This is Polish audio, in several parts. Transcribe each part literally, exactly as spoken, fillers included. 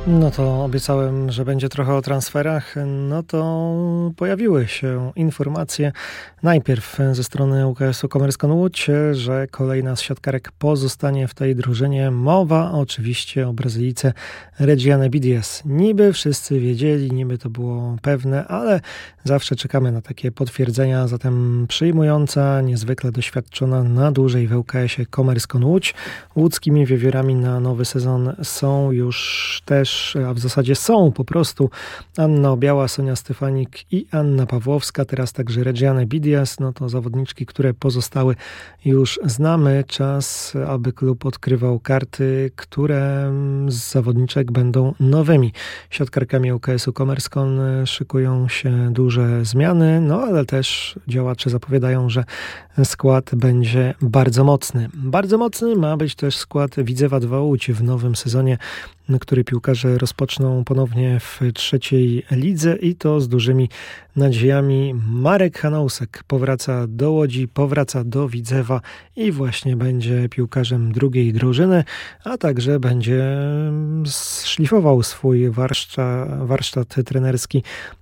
No to obiecałem, że będzie trochę o transferach. No to pojawiły się informacje najpierw ze strony U K S-u Komerskon Łódź, że kolejna z siatkarek pozostanie w tej drużynie. Mowa oczywiście o Brazylijce Regiane Bidias. Niby wszyscy wiedzieli, niby to było pewne, ale zawsze czekamy na takie potwierdzenia. Zatem przyjmująca, niezwykle doświadczona na dłużej w U K S-ie Komerskon Łódź. Łódzkimi wiewiórami na nowy sezon są już też, a w zasadzie są po prostu Anna Obiała, Sonia Stefanik i Anna Pawłowska, teraz także Regiane Bidias. No to zawodniczki, które pozostały już znamy. Czas, aby klub odkrywał karty, które z zawodniczek będą nowymi siatkarkami U K S-u Komerskon. Szykują się duże zmiany, no ale też działacze zapowiadają, że skład będzie bardzo mocny. Bardzo mocny ma być też skład Widzewa dwa Łódź w nowym sezonie, który piłkarze rozpoczną ponownie w trzeciej lidze i to z dużymi nadziejami. Marek Hanousek powraca do Łodzi, powraca do Widzewa i właśnie będzie piłkarzem drugiej drużyny, a także będzie szlifował swój warsztat, warsztat trenerski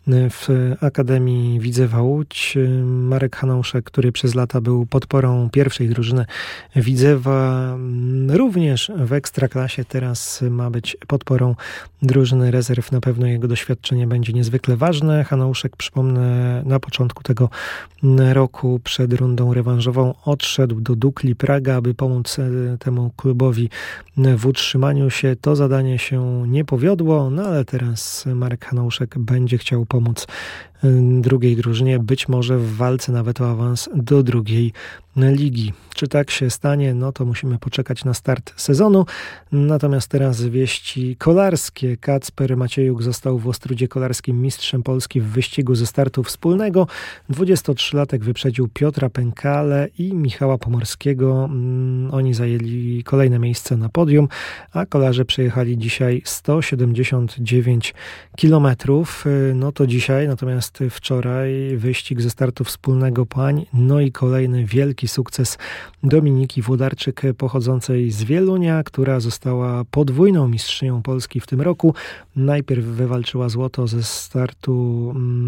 w Akademii Widzewa Łódź. Marek Hanouszek, który przez lata był podporą pierwszej drużyny Widzewa, również w Ekstraklasie, teraz ma być podporą drużyny rezerw. Na pewno jego doświadczenie będzie niezwykle ważne. Hanouszek, przypomnę, na początku tego roku przed rundą rewanżową odszedł do Dukli Praga, aby pomóc temu klubowi w utrzymaniu się. To zadanie się nie powiodło, no ale teraz Marek Hanouszek będzie chciał pomóc drugiej drużynie, być może w walce nawet o awans do drugiej ligi. Czy tak się stanie? No to musimy poczekać na start sezonu. Natomiast teraz wieści kolarskie. Kacper Maciejuk został w Ostródzie Kolarskim mistrzem Polski w wyścigu ze startu wspólnego. dwudziestotrzylatek wyprzedził Piotra Pękale i Michała Pomorskiego. Oni zajęli kolejne miejsce na podium, a kolarze przejechali dzisiaj sto siedemdziesiąt dziewięć kilometrów. No to dzisiaj, natomiast wczoraj wyścig ze startu wspólnego pań, no i kolejny wielki sukces Dominiki Włodarczyk, pochodzącej z Wielunia, która została podwójną mistrzynią Polski w tym roku. Najpierw wywalczyła złoto ze startu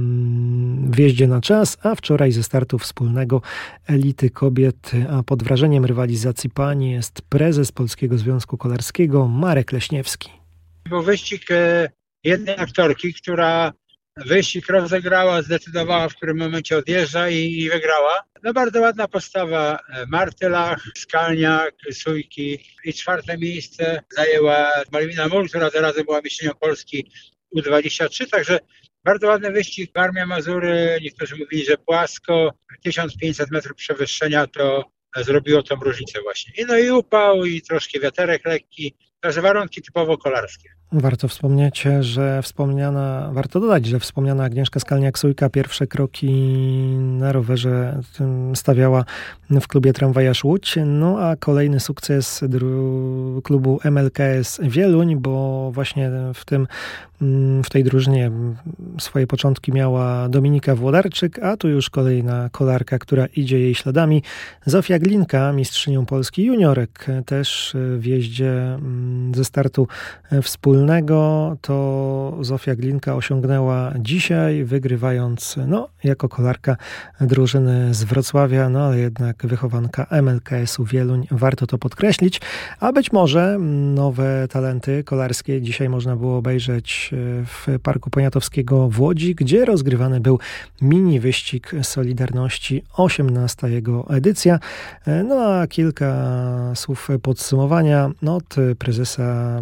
mm, w jeździe na czas, a wczoraj ze startu wspólnego elity kobiet, a pod wrażeniem rywalizacji pań jest prezes Polskiego Związku Kolarskiego Marek Leśniewski. Był wyścig jednej aktorki, która wyścig rozegrała, zdecydowała, w którym momencie odjeżdża i, i wygrała. No bardzo ładna postawa Marty Lach, Skalniak, Sujki i czwarte miejsce zajęła Malwina Mul, która zarazem była mistrzynią Polski U dwadzieścia trzy, także bardzo ładny wyścig. Warmia Mazury, niektórzy mówili, że płasko, tysiąc pięćset metrów przewyższenia to zrobiło tą różnicę właśnie. I no i upał, i troszkę wiaterek lekki, także warunki typowo kolarskie. Warto wspomnieć, że wspomniana, warto dodać, że wspomniana Agnieszka Skalniak-Sujka pierwsze kroki na rowerze stawiała w klubie Tramwajarz Łódź, no a kolejny sukces dru- klubu M L K S Wieluń, bo właśnie w tym w tej drużynie swoje początki miała Dominika Włodarczyk, a tu już kolejna kolarka, która idzie jej śladami. Zofia Glinka, mistrzynią Polski juniorek, też w jeździe ze startu wspólnego. To Zofia Glinka osiągnęła dzisiaj, wygrywając no, jako kolarka drużyny z Wrocławia, no ale jednak wychowanka M L K S-u Wieluń. Warto to podkreślić, a być może nowe talenty kolarskie dzisiaj można było obejrzeć w Parku Poniatowskiego w Łodzi, gdzie rozgrywany był mini wyścig Solidarności, osiemnasta jego edycja. No a kilka słów podsumowania od prezesa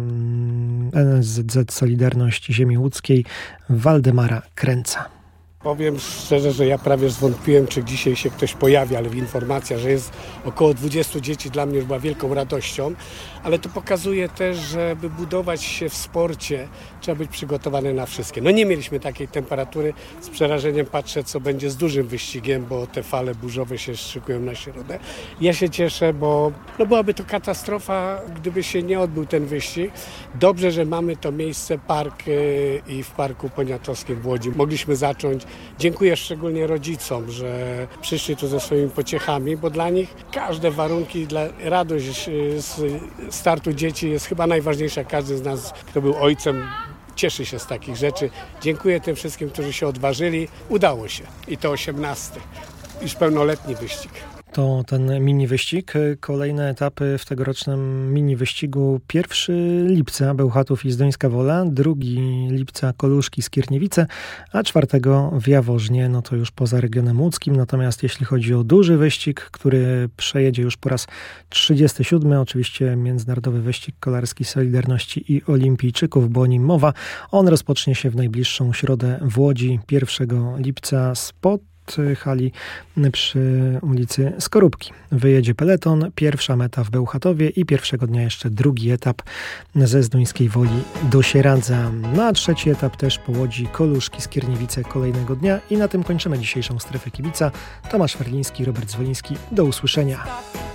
N S Z Z Solidarność Ziemi Łódzkiej Waldemara Kręca. Powiem szczerze, że ja prawie zwątpiłem, czy dzisiaj się ktoś pojawi, ale informacja, że jest około dwudziestu dzieci, dla mnie już była wielką radością, ale to pokazuje też, że żeby budować się w sporcie, trzeba być przygotowany na wszystkie. No nie mieliśmy takiej temperatury, z przerażeniem patrzę, co będzie z dużym wyścigiem, bo te fale burzowe się szykują na środę. Ja się cieszę, bo no byłaby to katastrofa, gdyby się nie odbył ten wyścig. Dobrze, że mamy to miejsce, park i w Parku Poniatowskim w Łodzi. Mogliśmy zacząć Dziękuję szczególnie rodzicom, że przyszli tu ze swoimi pociechami, bo dla nich każde warunki, dla radość z startu dzieci jest chyba najważniejsza. Każdy z nas, kto był ojcem, cieszy się z takich rzeczy. Dziękuję tym wszystkim, którzy się odważyli. Udało się. I to osiemnasty. Już pełnoletni wyścig. To ten mini wyścig. Kolejne etapy w tegorocznym mini wyścigu. pierwszego lipca Bełchatów i Zduńska Wola, drugiego lipca Koluszki, Skierniewice, a czwartego w Jaworznie, no to już poza regionem łódzkim. Natomiast jeśli chodzi o duży wyścig, który przejedzie już po raz trzydziesty siódmy, oczywiście Międzynarodowy Wyścig Kolarski Solidarności i Olimpijczyków, bo o nim mowa, on rozpocznie się w najbliższą środę w Łodzi pierwszego lipca spod hali przy ulicy Skorupki. Wyjedzie peleton, pierwsza meta w Bełchatowie i pierwszego dnia jeszcze drugi etap ze Zduńskiej Woli do Sieradza. Na trzeci etap też po Łodzi, Koluszki, Skierniewice kolejnego dnia i na tym kończymy dzisiejszą Strefę Kibica. Tomasz Ferliński, Robert Zwoliński. Do usłyszenia.